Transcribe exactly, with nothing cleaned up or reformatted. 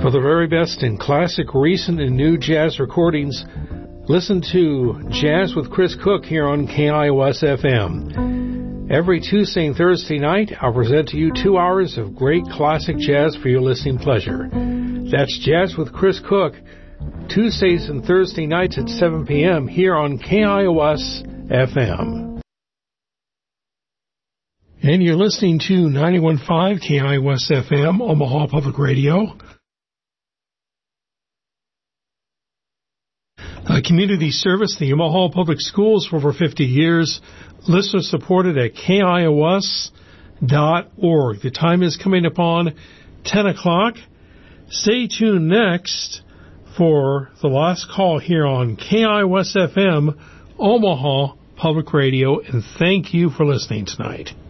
For the very best in classic, recent, and new jazz recordings, listen to Jazz with Chris Cook here on K I O S F M. Every Tuesday and Thursday night, I'll present to you two hours of great classic jazz for your listening pleasure. That's Jazz with Chris Cook, Tuesdays and Thursday nights at seven p.m. here on K I O S F M. And you're listening to ninety-one point five K I O S F M, Omaha Public Radio. A community service, the Omaha Public Schools for over fifty years, listener supported at K I O S dot org. The time is coming upon ten o'clock. Stay tuned next for the last call here on K I O S F M, Omaha Public Radio, and thank you for listening tonight.